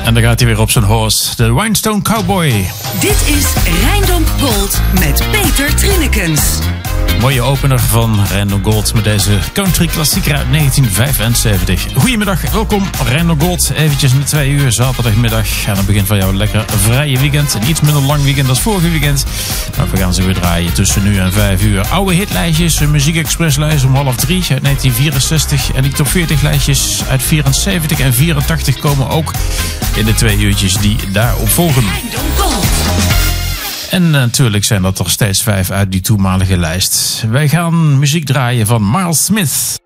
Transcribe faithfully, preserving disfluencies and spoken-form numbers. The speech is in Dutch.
En dan gaat hij weer op zijn horse, de Rhinestone Cowboy. Dit is Rijndonk Gold met Peter Trinnekens. Mooie opener van Rijndonk Gold met deze country klassieker uit negentien vijfenzeventig. Goedemiddag, welkom Rijndonk Gold. Eventjes in de twee uur zaterdagmiddag aan het begin van jouw lekker vrije weekend. Een iets minder lang weekend als vorige weekend. Maar we gaan ze weer draaien tussen nu en vijf uur. Oude hitlijstjes, een muziekexpresslijst om half drie uit negentien vierenzestig. En die top veertig lijstjes uit vierenzeventig en vierentachtig komen ook in de twee uurtjes die daarop volgen. En natuurlijk zijn dat er steeds vijf uit die toenmalige lijst. Wij gaan muziek draaien van Miles Smith.